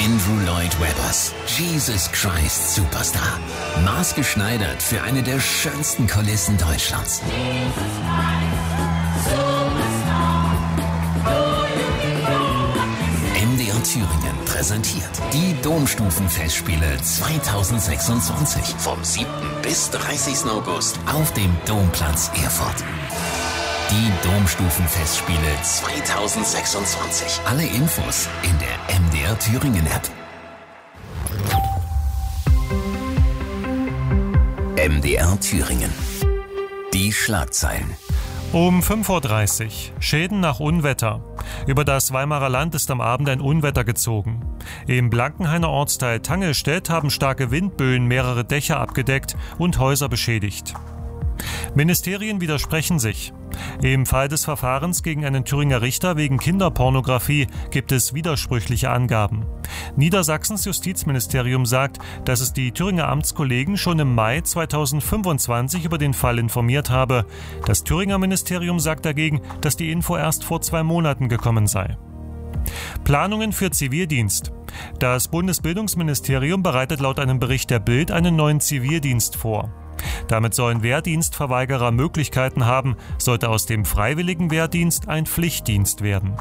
Andrew Lloyd Webbers Jesus Christ Superstar. Maßgeschneidert für eine der schönsten Kulissen Deutschlands. MDR Thüringen präsentiert die Domstufenfestspiele 2026 vom 7. bis 30. August auf dem Domplatz Erfurt. Die Domstufenfestspiele 2026. Alle Infos in der MDR Thüringen App. MDR Thüringen. Die Schlagzeilen. Um 5.30 Uhr. Schäden nach Unwetter. Über das Weimarer Land ist am Abend ein Unwetter gezogen. Im Blankenhainer Ortsteil Tangelstedt haben starke Windböen mehrere Dächer abgedeckt und Häuser beschädigt. Ministerien widersprechen sich. Im Fall des Verfahrens gegen einen Thüringer Richter wegen Kinderpornografie gibt es widersprüchliche Angaben. Niedersachsens Justizministerium sagt, dass es die Thüringer Amtskollegen schon im Mai 2025 über den Fall informiert habe. Das Thüringer Ministerium sagt dagegen, dass die Info erst vor 2 Monaten gekommen sei. Planungen für Zivildienst. Das Bundesbildungsministerium bereitet laut einem Bericht der Bild einen neuen Zivildienst vor. Damit sollen Wehrdienstverweigerer Möglichkeiten haben, sollte aus dem freiwilligen Wehrdienst ein Pflichtdienst werden.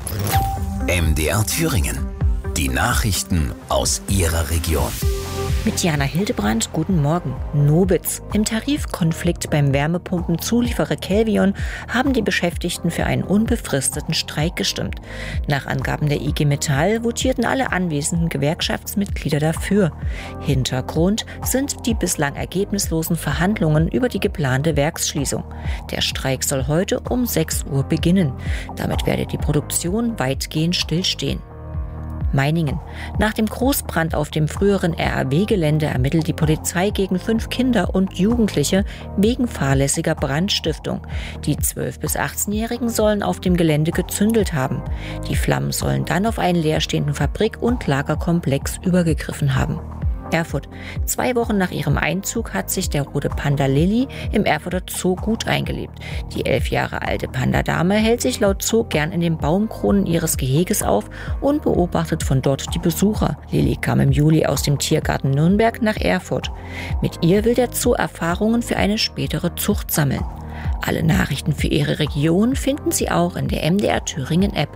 MDR Thüringen. Die Nachrichten aus Ihrer Region. Mit Jana Hildebrand, guten Morgen. Nobitz. Im Tarifkonflikt beim Wärmepumpenzulieferer Kelvion haben die Beschäftigten für einen unbefristeten Streik gestimmt. Nach Angaben der IG Metall votierten alle anwesenden Gewerkschaftsmitglieder dafür. Hintergrund sind die bislang ergebnislosen Verhandlungen über die geplante Werksschließung. Der Streik soll heute um 6 Uhr beginnen. Damit werde die Produktion weitgehend stillstehen. Meiningen. Nach dem Großbrand auf dem früheren RAW-Gelände ermittelt die Polizei gegen 5 Kinder und Jugendliche wegen fahrlässiger Brandstiftung. Die 12- bis 18-Jährigen sollen auf dem Gelände gezündelt haben. Die Flammen sollen dann auf einen leerstehenden Fabrik- und Lagerkomplex übergegriffen haben. Erfurt. 2 Wochen nach ihrem Einzug hat sich der rote Panda Lilly im Erfurter Zoo gut eingelebt. Die 11 Jahre alte Panda-Dame hält sich laut Zoo gern in den Baumkronen ihres Geheges auf und beobachtet von dort die Besucher. Lilly kam im Juli aus dem Tiergarten Nürnberg nach Erfurt. Mit ihr will der Zoo Erfahrungen für eine spätere Zucht sammeln. Alle Nachrichten für Ihre Region finden Sie auch in der MDR Thüringen App.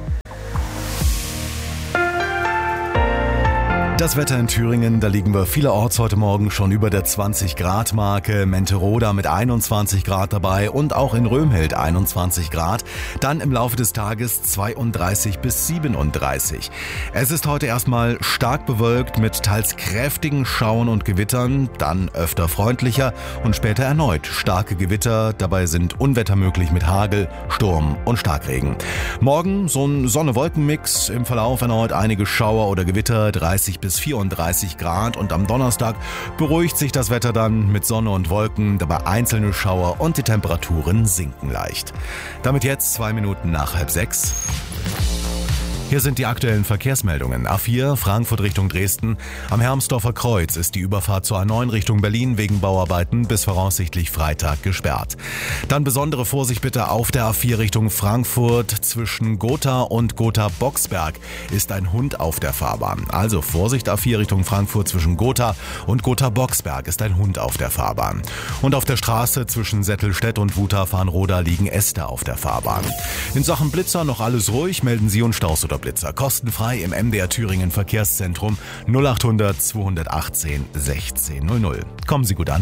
Das Wetter in Thüringen, da liegen wir vielerorts heute Morgen schon über der 20-Grad-Marke. Menteroda mit 21 Grad dabei und auch in Römhild 21 Grad. Dann im Laufe des Tages 32 bis 37. Es ist heute erstmal stark bewölkt mit teils kräftigen Schauern und Gewittern, dann öfter freundlicher und später erneut starke Gewitter. Dabei sind Unwetter möglich mit Hagel, Sturm und Starkregen. Morgen so ein Sonne-Wolken-Mix, im Verlauf erneut einige Schauer oder Gewitter, 30 bis 34 Grad und am Donnerstag beruhigt sich das Wetter dann mit Sonne und Wolken, dabei einzelne Schauer und die Temperaturen sinken leicht. Damit jetzt 2 Minuten nach 5:30. Hier sind die aktuellen Verkehrsmeldungen. A4 Frankfurt Richtung Dresden. Am Hermsdorfer Kreuz ist die Überfahrt zur A9 Richtung Berlin wegen Bauarbeiten bis voraussichtlich Freitag gesperrt. Dann besondere Vorsicht bitte auf der A4 Richtung Frankfurt. Zwischen Gotha und Gotha-Boxberg ist ein Hund auf der Fahrbahn. Also Vorsicht A4 Richtung Frankfurt zwischen Gotha und Gotha-Boxberg ist ein Hund auf der Fahrbahn. Und auf der Straße zwischen Settelstedt und Wutach-Farnroda liegen Äste auf der Fahrbahn. In Sachen Blitzer noch alles ruhig. Melden Sie uns Staus oder Blitzer kostenfrei im MDR Thüringen Verkehrszentrum 0800 218 1600. Kommen Sie gut an.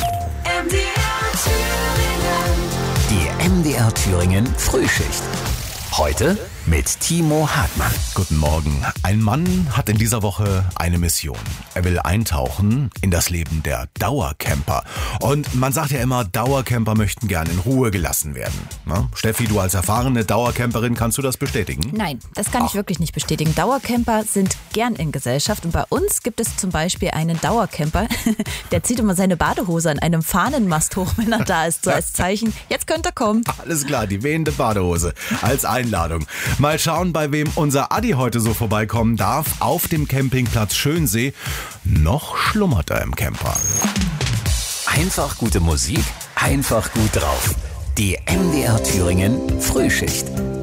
Die MDR Thüringen Frühschicht. Heute mit Timo Hartmann. Guten Morgen. Ein Mann hat in dieser Woche eine Mission. Er will eintauchen in das Leben der Dauercamper. Und man sagt ja immer, Dauercamper möchten gerne in Ruhe gelassen werden. Na, Steffi, du als erfahrene Dauercamperin, kannst du das bestätigen? Nein, das kann ich wirklich nicht bestätigen. Dauercamper sind gern in Gesellschaft und bei uns gibt es zum Beispiel einen Dauercamper, der zieht immer seine Badehose an einem Fahnenmast hoch, wenn er da ist, so als Zeichen, jetzt könnt ihr kommen. Alles klar, die wehende Badehose als Einladung. Mal schauen, bei wem unser Adi heute so vorbeikommen darf. Auf dem Campingplatz Schönsee. Noch schlummert er im Camper. Einfach gute Musik, einfach gut drauf. Die MDR Thüringen Frühschicht.